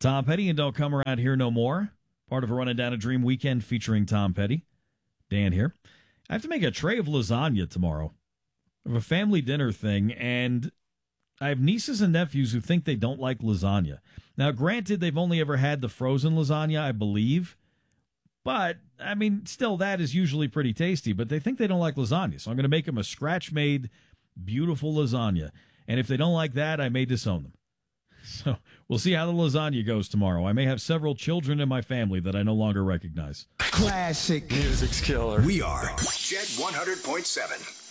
Tom Petty and Don't Come Around Here No More. Part of a Running Down a Dream weekend featuring Tom Petty. Dan here. I have to make a tray of lasagna tomorrow. I have a family dinner thing, and I have nieces and nephews who think they don't like lasagna. Now, granted, they've only ever had the frozen lasagna, I believe. But, I mean, still, that is usually pretty tasty. But they think they don't like lasagna. So I'm going to make them a scratch-made, beautiful lasagna. And if they don't like that, I may disown them. So we'll see how the lasagna goes tomorrow. I may have several children in my family that I no longer recognize. Classic. Music's killer. We are Jet 100.7.